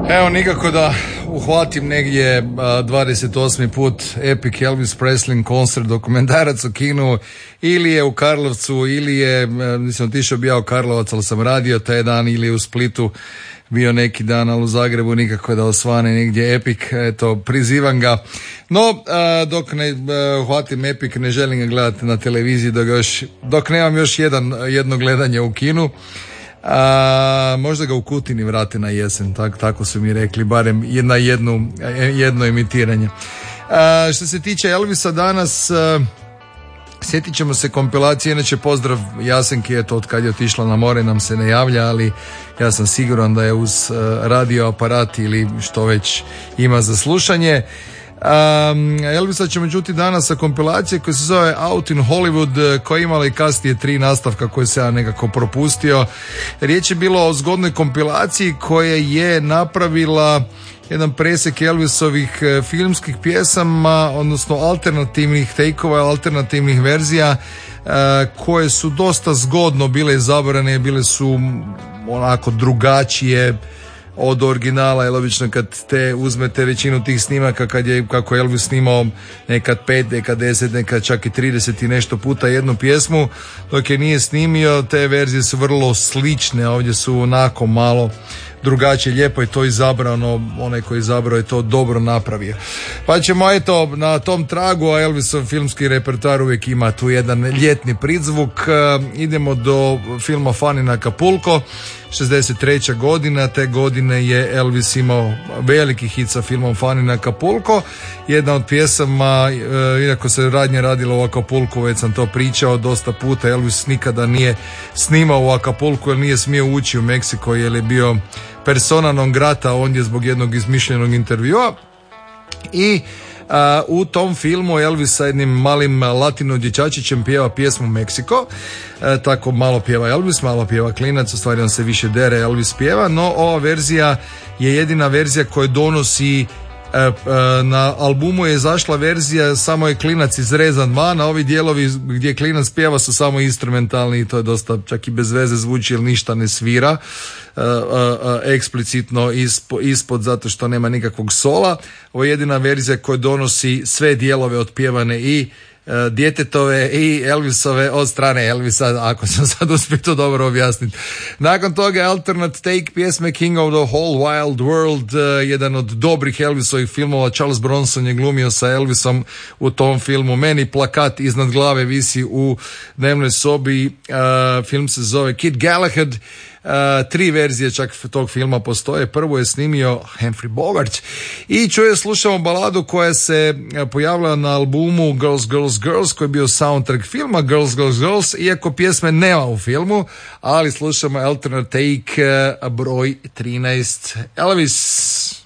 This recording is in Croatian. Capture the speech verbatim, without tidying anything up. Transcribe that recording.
Evo, nikako da uhvatim negdje dvadeset osmi put Epic Elvis Presley koncert, dokumentarac u kinu, ili je u Karlovcu, ili je, nisam otišao bio u Karlovac, ali sam radio taj dan, ili je u Splitu bio neki dan, ali u Zagrebu nikako da osvane negdje Epic, eto, prizivam ga. No, dok ne uhvatim Epic, ne želim ga gledati na televiziji, dok, još, dok nemam još jedan, jedno gledanje u kinu. A, možda ga u Kutini vrate na jesen, tak, tako su mi rekli, barem na jednu, jedno emitiranje. A, što se tiče Elvisa danas, a, sjetit ćemo se kompilacije, inače pozdrav Jasenki, eto, od kad je otišla na more nam se ne javlja, ali ja sam siguran da je uz radio aparat ili što već ima za slušanje. Um, Elvisa ćemo čuti danas sa kompilacije koja se zove Out in Hollywood, koja je imala i kasnije tri nastavka koje se ja nekako propustio. Riječ je bilo o zgodnoj kompilaciji koja je napravila jedan presjek Elvisovih filmskih pjesama, odnosno alternativnih take-ova, alternativnih verzija uh, koje su dosta zgodno bile izabrane, bile su onako drugačije od originala, jer obično kad te uzmete većinu tih snimaka, kad je kako je Elvis snimao nekad pet, nekad deset, nekad čak i trideset i nešto puta jednu pjesmu, dok je nije snimio, te verzije su vrlo slične, ovdje su onako malo drugačije, lijepo je to izabrano, onaj koji je izabrao je to dobro napravio. Pa ćemo eto na tom tragu, a Elvisov filmski repertoar uvijek ima tu jedan ljetni prizvuk. Idemo do filma Fun in Acapulco, šezdeset treća godina, te godine je Elvis imao veliki hit sa filmom Fun in Acapulco. Jedna od pjesama, iako se radnje radilo u Acapulcu, već sam to pričao dosta puta, Elvis nikada nije snimao u Acapulcu jer nije smio ući u Meksiko jer je bio persona non grata ondje zbog jednog izmišljenog intervjua. I Uh, u tom filmu Elvis sa jednim malim latino dječačićem pjeva pjesmu Meksiko, uh, tako malo pjeva Elvis, malo pjeva klinac, u stvari on se više dere, Elvis pjeva, no ova verzija je jedina verzija koja donosi, uh, uh, na albumu je izašla verzija, samo je klinac izrezan van, a ovi dijelovi gdje klinac pjeva su samo instrumentalni i to je dosta čak i bez veze zvuči jer ništa ne svira Uh, uh, uh, eksplicitno ispo, ispod zato što nema nikakvog sola. Ovo je jedina verzija koja donosi sve dijelove otpjevane i uh, djetetove i Elvisove od strane Elvisa, ako sam sad uspio to dobro objasniti. Nakon toga alternate take pjesme King of the Whole Wild World, uh, jedan od dobrih Elvisovih filmova. Charles Bronson je glumio sa Elvisom u tom filmu. Meni plakat iznad glave visi u dnevnoj sobi. Uh, film se zove Kid Galahad. Uh, tri verzije čak tog filma postoje. Prvo je snimio Humphrey Bogart i čuje slušamo baladu koja se pojavila na albumu Girls, Girls, Girls, koji je bio soundtrack filma Girls, Girls, Girls, iako pjesme nema u filmu, ali slušamo alternate take uh, broj trinaest, Elvis.